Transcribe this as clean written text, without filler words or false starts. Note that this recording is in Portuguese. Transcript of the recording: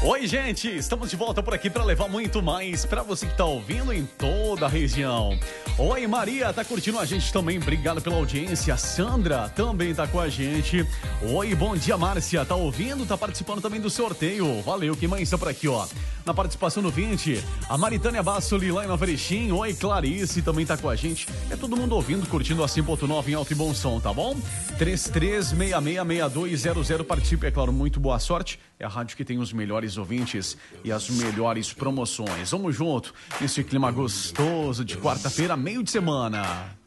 Oi, gente, estamos de volta por aqui para levar muito mais para você que está ouvindo em toda a região. Oi, Maria, tá curtindo a gente também, obrigado pela audiência. Sandra também tá com a gente. Oi, bom dia, Márcia, tá ouvindo? Tá participando também do sorteio. Valeu, quem mais está por aqui, ó. Na participação no 20, a Maritânia Bassoli lá em Nova Erechim. Oi, Clarice também tá com a gente. É todo mundo ouvindo, curtindo a 100.9 em alto e bom som, tá bom? 33666200, participe, é claro, muito boa sorte. É a rádio que tem os melhores ouvintes e as melhores promoções. Vamos junto nesse clima gostoso de quarta-feira, meio de semana.